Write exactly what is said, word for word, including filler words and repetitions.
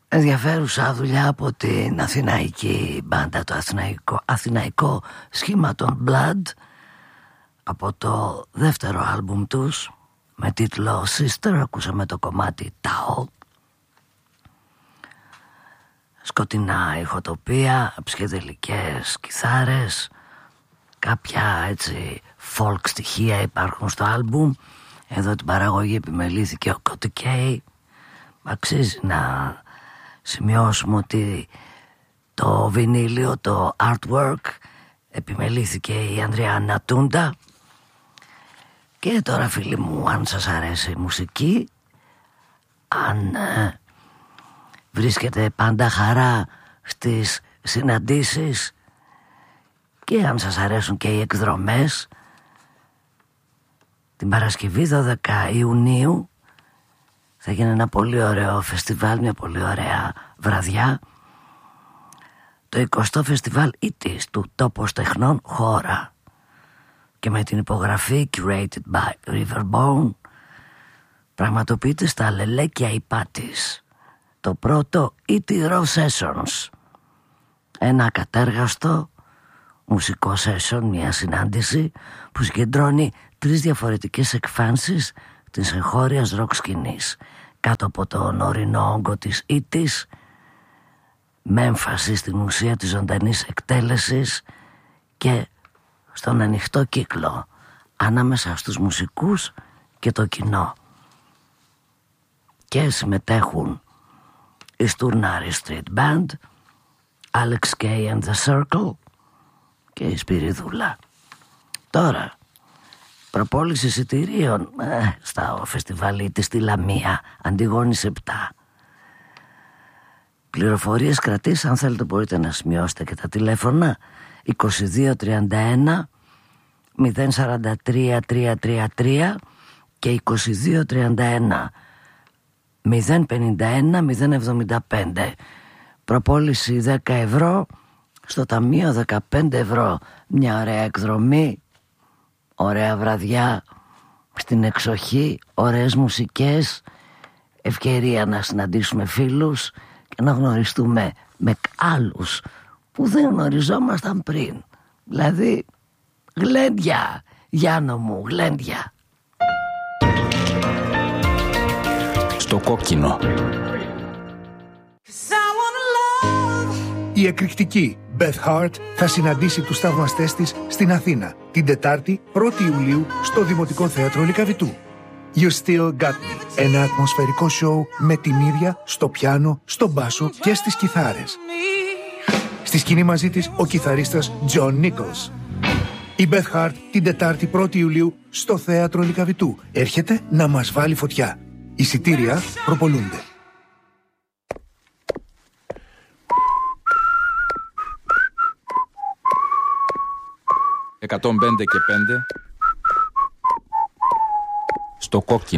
ενδιαφέρουσα δουλειά από την αθηναϊκή μπάντα, το αθηναϊκό, αθηναϊκό σχήμα των Blood, από το δεύτερο άλμπουμ τους με τίτλο Sister. Ακούσαμε το κομμάτι Tao. Σκοτεινά ηχοτοπία, ψυχεδελικές κιθάρες, κάποια έτσι folk στοιχεία υπάρχουν στο άλμπουμ. Εδώ την παραγωγή επιμελήθηκε ο Κωτικέι. Αξίζει να σημειώσουμε ότι το βινίλιο, το artwork, επιμελήθηκε η Ανδρέα Νατούντα. Και τώρα, φίλοι μου, αν σας αρέσει η μουσική, αν ε, βρίσκεται πάντα χαρά στις συναντήσεις και αν σας αρέσουν και οι εκδρομές, την Παρασκευή δώδεκα Ιουνίου θα γίνει ένα πολύ ωραίο φεστιβάλ, μια πολύ ωραία βραδιά, το εικοστό φεστιβάλ ΙΤΙΣ του Τόπος Τεχνών Χώρα, και με την υπογραφή Curated by Riverbone πραγματοποιείται στα Λελέκια Ιπάτης το πρώτο ι τι Raw Sessions, ένα ακατέργαστο μουσικό session, μια συνάντηση που συγκεντρώνει τρεις διαφορετικές εκφάνσεις της εγχώριας ροκ σκηνής κάτω από τον ορεινό όγκο της ΙΤΙΣ, με έμφαση στην ουσία της ζωντανής εκτέλεσης και στον ανοιχτό κύκλο ανάμεσα στους μουσικούς και το κοινό. Και συμμετέχουν η Στουρνάρη Street Band, Alex Kay and the Circle και η Σπυριδούλα. Τώρα, προπόληση εισιτηρίων ε, στα φεστιβάλ της στη Λαμία, Αντιγόνης επτά. Πληροφορίες κρατής, αν θέλετε μπορείτε να σημειώσετε και τα τηλέφωνα είκοσι δύο τριάντα ένα μηδέν σαράντα τρία τριακόσια τριάντα τρία και είκοσι δύο τριάντα ένα μηδέν πενήντα ένα μηδέν εβδομήντα πέντε. Προπόληση δέκα ευρώ, στο ταμείο δεκαπέντε ευρώ. Μια ωραία εκδρομή, ωραία βραδιά στην εξοχή, ωραίες μουσικές, ευκαιρία να συναντήσουμε φίλους και να γνωριστούμε με άλλους που δεν γνωριζόμασταν πριν. Δηλαδή, γλέντια, Γιάννο μου, γλέντια. Στο κόκκινο. Η εκρηκτική Beth Hart θα συναντήσει τους θαυμαστές της στην Αθήνα την Τετάρτη πρώτη Ιουλίου στο Δημοτικό Θέατρο Λυκαβητού. You Still Got Me, ένα ατμοσφαιρικό σοου με την ίδια στο πιάνο, στο μπάσο και στις κιθάρες. Στη σκηνή μαζί της ο κιθαρίστας John Nichols. Η Beth Hart την Τετάρτη πρώτη Ιουλίου στο Θέατρο Λυκαβητού έρχεται να μας βάλει φωτιά. Εισιτήρια προπολούνται. εκατόν πέντε και πέντε στο κόκκινο.